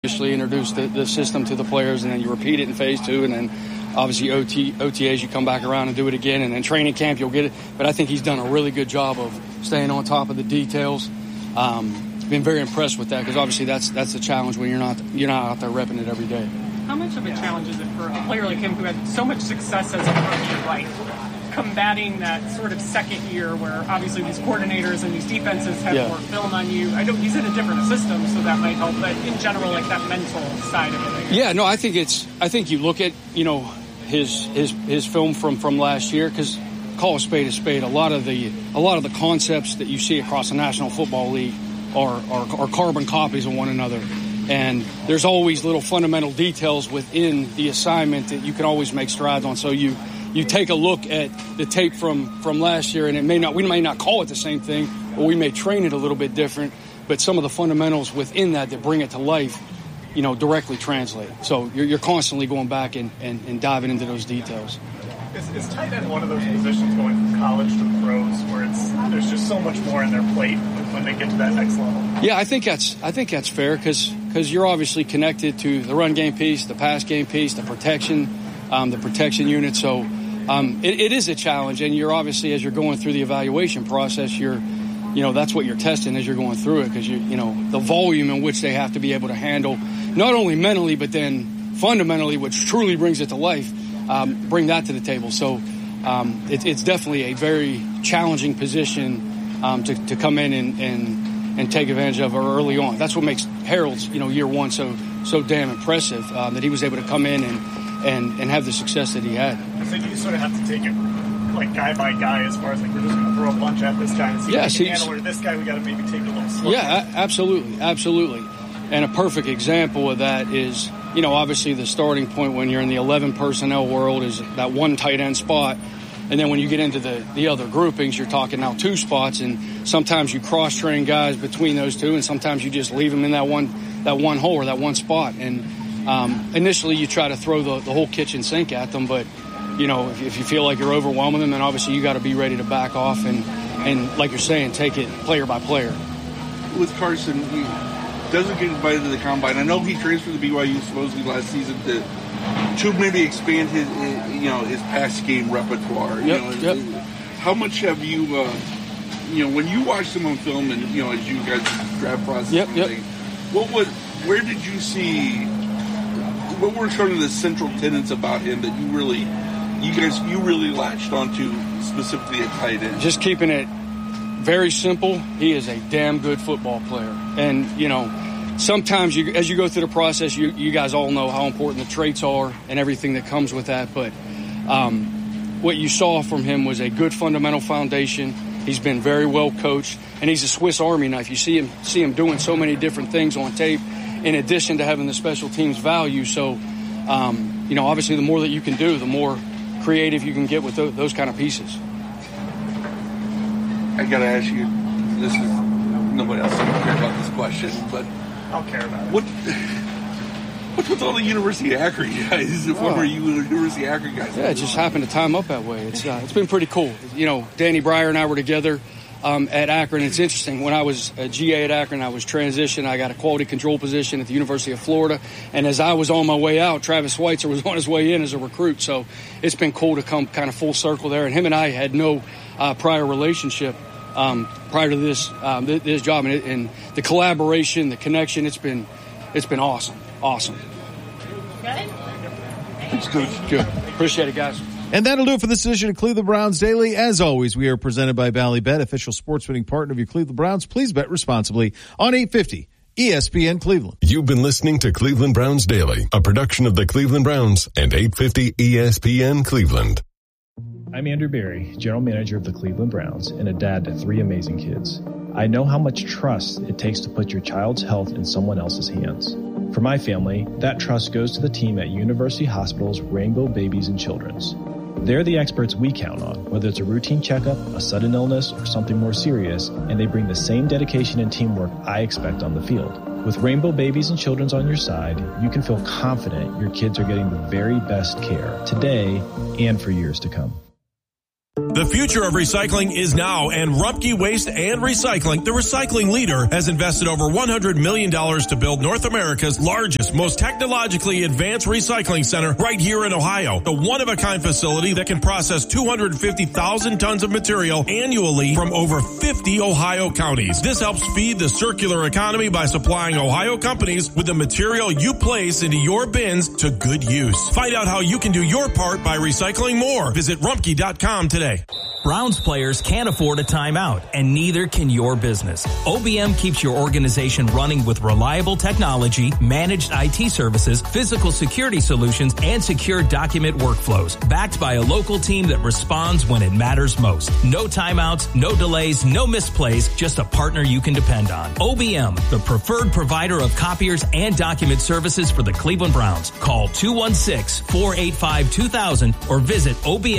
initially introduce the system to the players, and then you repeat it in phase 2, and then obviously OTAs, you come back around and do it again, and then training camp, you'll get it. But I think he's done a really good job of staying on top of the details. Been very impressed with that, because obviously that's the challenge when you're not out there repping it every day. How much of a challenge is it for a player like him who had so much success as a rookie, like combating that sort of second year where obviously these coordinators and these defenses have more film on you? I know he's in a different system, so that might help, but in general, like that mental side of it. Yeah, no, I think you look at, his film from last year, because call a spade. A lot of the concepts that you see across the National Football League are carbon copies of one another. And there's always little fundamental details within the assignment that you can always make strides on. So you take a look at the tape from last year, and we may not call it the same thing, or we may train it a little bit different, but some of the fundamentals within that bring it to life, directly translate. So you're constantly going back and diving into those details. Is tight end one of those positions going from college to the pros where there's just so much more on their plate when they get to that next level? Yeah, I think that's fair, because you're obviously connected to the run game piece, the pass game piece, the protection unit. So it is a challenge, and you're obviously, as you're going through the evaluation process, that's what you're testing as you're going through it, because the volume in which they have to be able to handle, not only mentally but then fundamentally, which truly brings it to life. Bring that to the table. So it's definitely a very challenging position to come in and take advantage of early on. That's what makes Harold's year one so damn impressive, that he was able to come in and have the success that he had. I think you sort of have to take it like guy by guy, as far as like we're just going to throw a bunch at this guy and see if we can handle it. This guy we got to maybe take a little slow. Yeah, absolutely. And a perfect example of that is, obviously the starting point when you're in the 11 personnel world is that one tight end spot. And then when you get into the other groupings, you're talking now 2 spots. And sometimes you cross-train guys between those 2, and sometimes you just leave them in that one hole or that one spot. And initially you try to throw the whole kitchen sink at them. But, if you feel like you're overwhelming them, then obviously you got to be ready to back off and like you're saying, take it player by player. With Carson, he doesn't get invited to the combine. I know he transferred to BYU supposedly last season to maybe expand his pass game repertoire. Yep. How much have you, when you watched him on film and as you guys draft process, where did you see? What were sort of the central tenets about him that you really latched onto, specifically at tight end? Just keeping it very simple. He is a damn good football player. And, sometimes as you go through the process, you guys all know how important the traits are and everything that comes with that. But what you saw from him was a good fundamental foundation. He's been very well coached, and he's a Swiss Army knife. You see him doing so many different things on tape, in addition to having the special teams value. So, obviously the more that you can do, the more creative you can get with those kind of pieces. I got to ask you, this is nobody else doesn't care about this question, but I'll care about it. What's with all the University of Akron guys, the former University of Akron guys? Yeah, it just happened to time up that way. It's been pretty cool. Danny Breyer and I were together at Akron. It's interesting. When I was a GA at Akron, I was transitioned. I got a quality control position at the University of Florida. And as I was on my way out, Travis Schweitzer was on his way in as a recruit. So it's been cool to come kind of full circle there. And him and I had no prior relationship prior to this job, and the collaboration, the connection, it's been awesome. Thanks, Coach. Good. Appreciate it, guys. And that'll do it for this edition of Cleveland Browns Daily. As always, we are presented by Ballybet, official sports betting partner of your Cleveland Browns. Please bet responsibly on 850 ESPN Cleveland. You've been listening to Cleveland Browns Daily, a production of the Cleveland Browns and 850 ESPN Cleveland. I'm Andrew Berry, General Manager of the Cleveland Browns and a dad to 3 amazing kids. I know how much trust it takes to put your child's health in someone else's hands. For my family, that trust goes to the team at University Hospital's Rainbow Babies and Children's. They're the experts we count on, whether it's a routine checkup, a sudden illness, or something more serious, and they bring the same dedication and teamwork I expect on the field. With Rainbow Babies and Children's on your side, you can feel confident your kids are getting the very best care today and for years to come. The future of recycling is now, and Rumpke Waste and Recycling, the recycling leader, has invested over $100 million to build North America's largest, most technologically advanced recycling center right here in Ohio. A one-of-a-kind facility that can process 250,000 tons of material annually from over 50 Ohio counties. This helps feed the circular economy by supplying Ohio companies with the material you place into your bins to good use. Find out how you can do your part by recycling more. Visit Rumpke.com today. Browns players can't afford a timeout, and neither can your business. OBM keeps your organization running with reliable technology, managed IT services, physical security solutions, and secure document workflows, backed by a local team that responds when it matters most. No timeouts, no delays, no misplays, just a partner you can depend on. OBM, the preferred provider of copiers and document services for the Cleveland Browns. Call 216-485-2000 or visit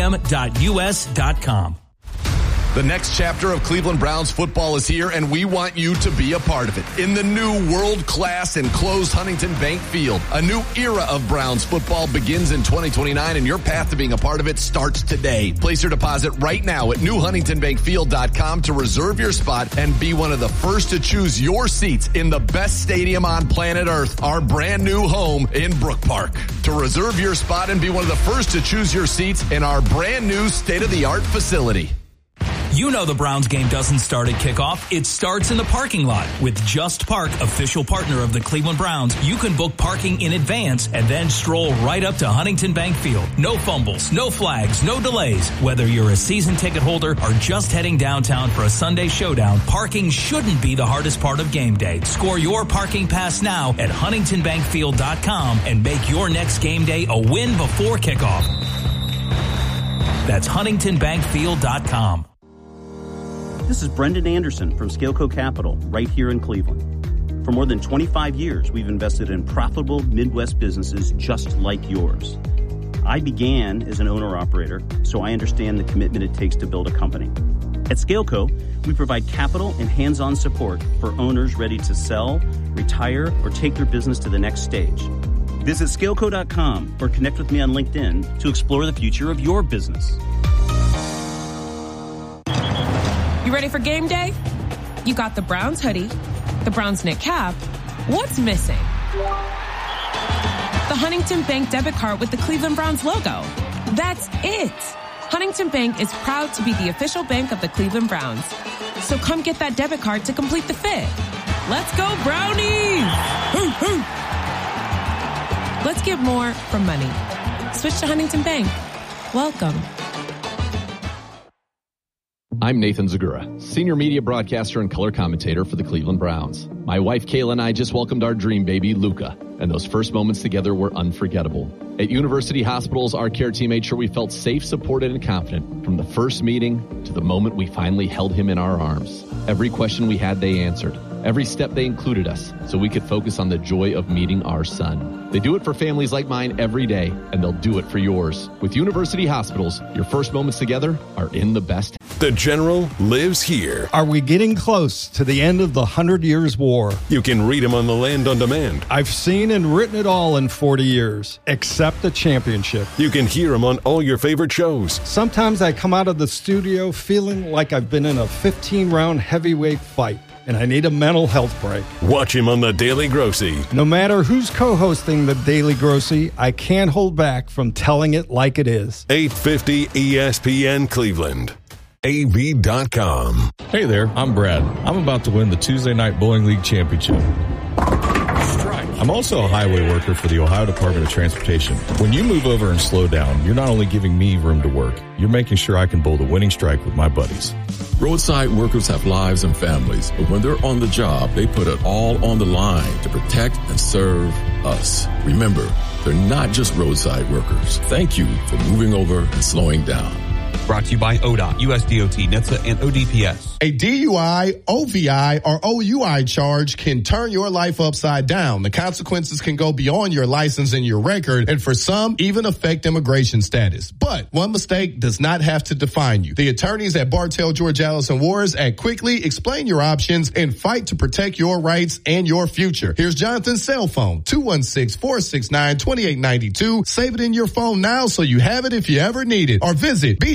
obm.us.com. The next chapter of Cleveland Browns football is here, and we want you to be a part of it. In the new world-class enclosed Huntington Bank Field, a new era of Browns football begins in 2029, and your path to being a part of it starts today. Place your deposit right now at newhuntingtonbankfield.com to reserve your spot and be one of the first to choose your seats in the best stadium on planet Earth, our brand new home in Brook Park. To reserve your spot and be one of the first to choose your seats in our brand new state-of-the-art facility. You know the Browns game doesn't start at kickoff. It starts in the parking lot. With Just Park, official partner of the Cleveland Browns, you can book parking in advance and then stroll right up to Huntington Bank Field. No fumbles, no flags, no delays. Whether you're a season ticket holder or just heading downtown for a Sunday showdown, parking shouldn't be the hardest part of game day. Score your parking pass now at huntingtonbankfield.com and make your next game day a win before kickoff. That's huntingtonbankfield.com. This is Brendan Anderson from Scaleco Capital, right here in Cleveland. For more than 25 years, we've invested in profitable Midwest businesses just like yours. I began as an owner-operator, so I understand the commitment it takes to build a company. At Scaleco, we provide capital and hands-on support for owners ready to sell, retire, or take their business to the next stage. Visit Scaleco.com or connect with me on LinkedIn to explore the future of your business. You ready for game day? You got the Browns hoodie, the Browns knit cap. What's missing? The Huntington Bank debit card with the Cleveland Browns logo. That's it. Huntington Bank is proud to be the official bank of the Cleveland Browns. So come get that debit card to complete the fit. Let's go, Brownies! Hoo, hoo. Let's get more from money. Switch to Huntington Bank. Welcome. I'm Nathan Zagura, senior media broadcaster and color commentator for the Cleveland Browns. My wife Kayla and I just welcomed our dream baby, Luca, and those first moments together were unforgettable. At University Hospitals, our care team made sure we felt safe, supported, and confident from the first meeting to the moment we finally held him in our arms. Every question we had, they answered. Every step they included us so we could focus on the joy of meeting our son. They do it for families like mine every day, and they'll do it for yours. With University Hospitals, your first moments together are in the best. The General lives here. Are we getting close to the end of the 100 Years' War? You can read him on the Land on Demand. I've seen and written it all in 40 years, except the championship. You can hear him on all your favorite shows. Sometimes I come out of the studio feeling like I've been in a 15-round heavyweight fight, and I need a mental health break. Watch him on The Daily Grossy. No matter who's co-hosting The Daily Grossy, I can't hold back from telling it like it is. 850 ESPN Cleveland. AV.com. Hey there, I'm Brad. I'm about to win the Tuesday Night Bowling League Championship. I'm also a highway worker for the Ohio Department of Transportation. When you move over and slow down, you're not only giving me room to work, you're making sure I can bowl the winning strike with my buddies. Roadside workers have lives and families, but when they're on the job, they put it all on the line to protect and serve us. Remember, they're not just roadside workers. Thank you for moving over and slowing down. Brought to you by ODOT, USDOT, NHTSA, and ODPS. A DUI, OVI, or OUI charge can turn your life upside down. The consequences can go beyond your license and your record, and for some, even affect immigration status. But one mistake does not have to define you. The attorneys at Bartell, George, Allison Wars act quickly, explain your options, and fight to protect your rights and your future. Here's Jonathan's cell phone, 216-469-2892. Save it in your phone now so you have it if you ever need it. Or visit BJ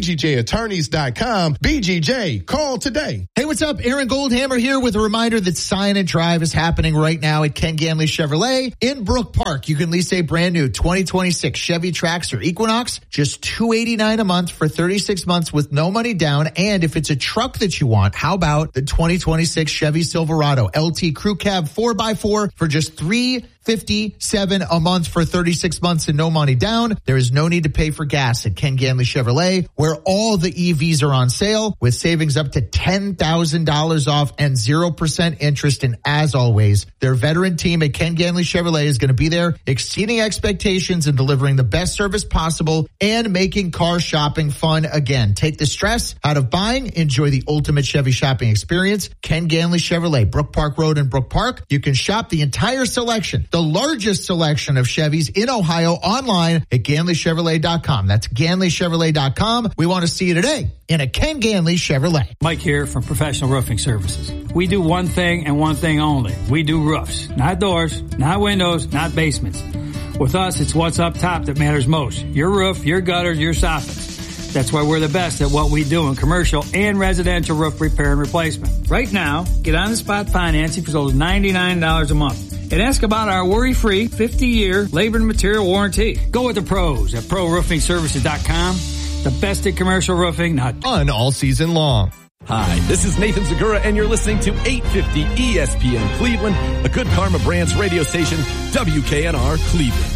BGJattorneys.com. BGJ, call today. Hey, what's up? Aaron Goldhammer here with a reminder that Sign and Drive is happening right now at Ken Ganley Chevrolet in Brook Park. You can lease a brand new 2026 Chevy Trax or Equinox, just $289 a month for 36 months with no money down. And if it's a truck that you want, how about the 2026 Chevy Silverado LT Crew Cab 4x4 for just $357 a month for 36 months and no money down. There is no need to pay for gas at Ken Ganley Chevrolet, where all the EVs are on sale with savings up to $10,000 off and 0% interest. And as always, their veteran team at Ken Ganley Chevrolet is going to be there, exceeding expectations and delivering the best service possible and making car shopping fun again. Take the stress out of buying. Enjoy the ultimate Chevy shopping experience. Ken Ganley Chevrolet, Brook Park Road in Brook Park. You can shop the entire selection, the largest selection of Chevys in Ohio, online at GanleyChevrolet.com. That's GanleyChevrolet.com. We want to see you today in a Ken Ganley Chevrolet. Mike here from Professional Roofing Services. We do one thing and one thing only. We do roofs, not doors, not windows, not basements. With us, it's what's up top that matters most. Your roof, your gutters, your soffits. That's why we're the best at what we do in commercial and residential roof repair and replacement. Right now, get on-the-spot financing for as low as $99 a month. And ask about our worry-free 50-year labor and material warranty. Go with the pros at ProRoofingServices.com. The best in commercial roofing, not fun all season long. Hi, this is Nathan Zagura, and you're listening to 850 ESPN Cleveland, a Good Karma Brands radio station, WKNR Cleveland.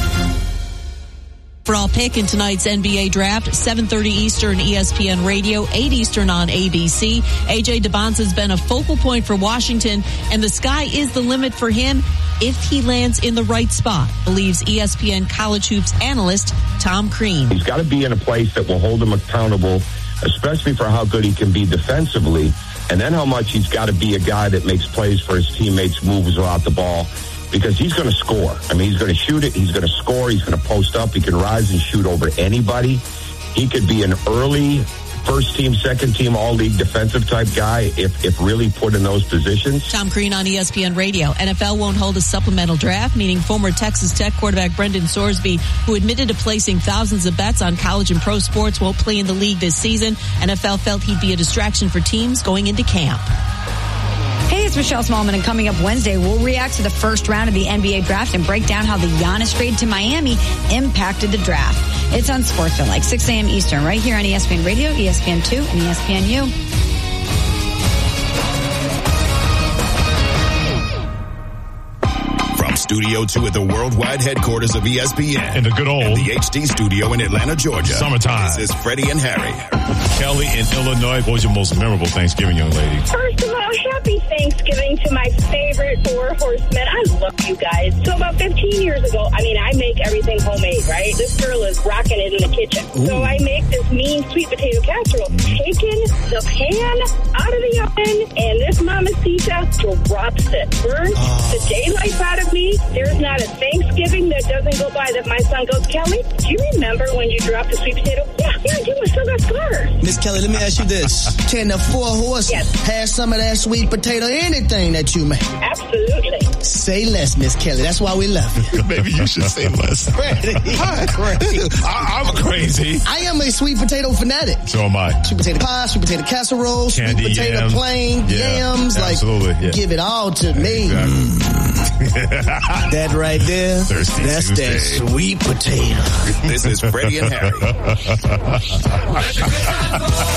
Overall pick in tonight's NBA draft, 7:30 Eastern, ESPN Radio, 8 Eastern on ABC. A.J. Debonsa's been a focal point for Washington, and the sky is the limit for him if he lands in the right spot, believes ESPN college hoops analyst Tom Crean. He's got to be in a place that will hold him accountable, especially for how good he can be defensively, and then how much he's got to be a guy that makes plays for his teammates, moves without the ball, because he's going to score. I mean, he's going to shoot it, he's going to score, he's going to post up, he can rise and shoot over anybody. He could be an early first team, second team, all-league defensive type guy if really put in those positions. Tom Crean on ESPN Radio. NFL won't hold a supplemental draft, meaning former Texas Tech quarterback Brendan Sorsby, who admitted to placing thousands of bets on college and pro sports, won't play in the league this season. NFL felt he'd be a distraction for teams going into camp. Hey, it's Michelle Smallman, and coming up Wednesday, we'll react to the first round of the NBA draft and break down how the Giannis trade to Miami impacted the draft. It's on Sportsville, like 6 a.m. Eastern, right here on ESPN Radio, ESPN2, and ESPNU. Studio 2 at the worldwide headquarters of ESPN. In the good old. And the HD studio in Atlanta, Georgia. Summertime. This is Freddie and Harry. Kelly in Illinois. What was your most memorable Thanksgiving, young lady? First of all, happy Thanksgiving to my favorite four horsemen. I love you guys. So about 15 years ago, I make everything homemade, right? This girl is rocking it in the kitchen. Ooh. So I make this mean sweet potato casserole. Taking the pan out of the oven, and this mamacita drops it. Burns the daylife out of me. There's not a Thanksgiving that doesn't go by that my son goes, Kelly, do you remember when you dropped the sweet potato? Yeah, I do. I still got scars. Miss Kelly, let me ask you this. Can the four horses have some of that sweet potato, anything that you make? Absolutely. Say less, Miss Kelly. That's why we love you. Maybe you should say less. I'm crazy. I am a sweet potato fanatic. So am I. Sweet potato pie, sweet potato casserole, candy sweet potato yams. plain, yams. Absolutely. Like, give it all to me. Exactly. That right there, Thirsty that's Tuesday. that sweet potato. This is Freddie and Harry.